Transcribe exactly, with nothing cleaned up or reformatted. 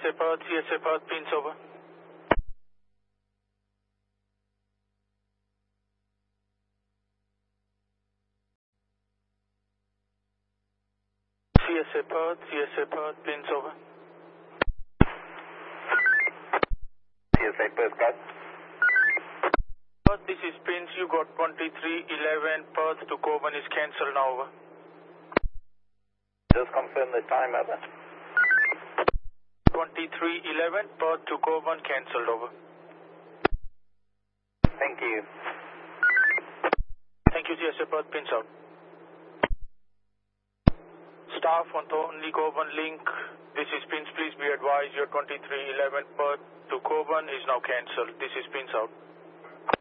A Perth, C S A Perth, pins over. C S A Perth, C S A Perth, pins over. C S A Perth, got. Perth, this is pins, you got twenty-three eleven, Perth to Coburn is cancelled now, over. Just confirm the time, over. twenty-three eleven, Perth to Coburn, cancelled, over. Thank you. Thank you, C S A Perth, pins out. Staff on the only Coburn link, this is pins, please be advised, your twenty-three eleven Perth to Coburn is now cancelled. This is pins out.